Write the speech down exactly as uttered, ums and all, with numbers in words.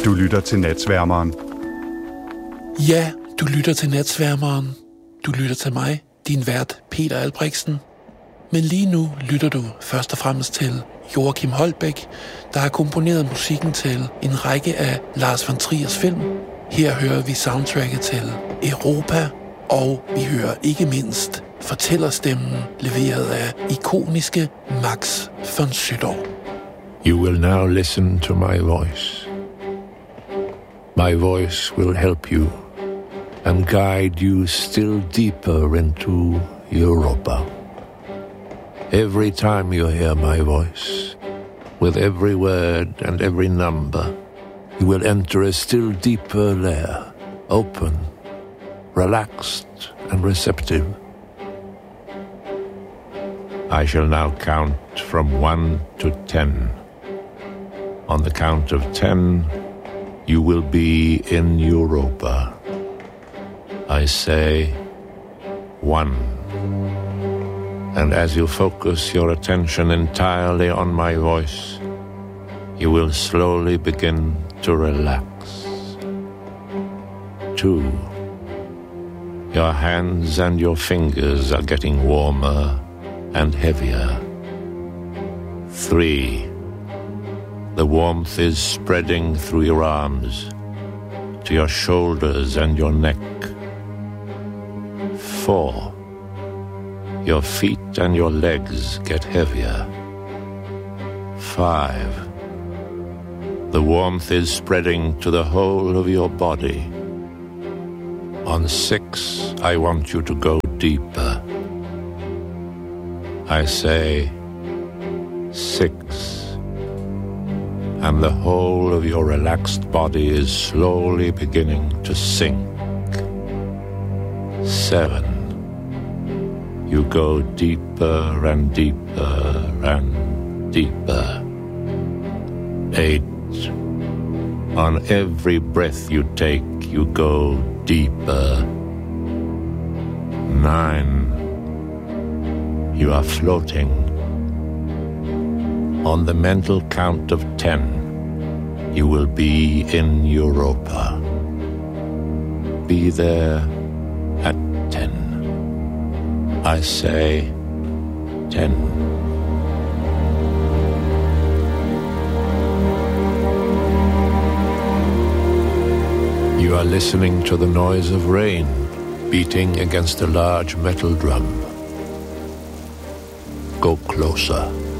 Du lytter til Natsværmeren. Ja, du lytter til Natsværmeren. Du lytter til mig, din vært Peter Albrechtsen. Men lige nu lytter du først og fremmest til Joachim Holbæk, der har komponeret musikken til en række af Lars von Triers film. Her hører vi soundtracket til Europa, og vi hører ikke mindst fortællerstemmen leveret af ikoniske Max von Sydow. You will now listen to my voice. My voice will help you and guide you still deeper into Europa. Every time you hear my voice, with every word and every number, you will enter a still deeper layer, open, relaxed and receptive. I shall now count from one to ten. On the count of ten, you will be in Europa. I say one. And as you focus your attention entirely on my voice, you will slowly begin to relax. Two. Your hands and your fingers are getting warmer and heavier. Three. The warmth is spreading through your arms, to your shoulders and your neck. Four. Your feet and your legs get heavier. Five. The warmth is spreading to the whole of your body. On six, I want you to go deeper. I say six. And the whole of your relaxed body is slowly beginning to sink. Seven. You go deeper and deeper and deeper. Eight. On every breath you take, you go deeper. Nine. You are floating. On the mental count of ten, you will be in Europa. Be there at ten. I say ten. You are listening to the noise of rain beating against a large metal drum. Go closer.